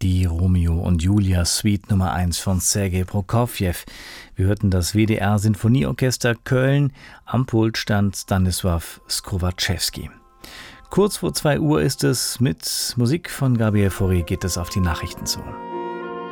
Die Romeo und Julia Suite Nummer 1 von Sergei Prokofjew. Wir hörten das WDR Sinfonieorchester Köln. Am Pult stand Stanisław Skrowaczewski. Kurz vor 2 Uhr ist es. Mit Musik von Gabriel Fauré geht es auf die Nachrichten zu.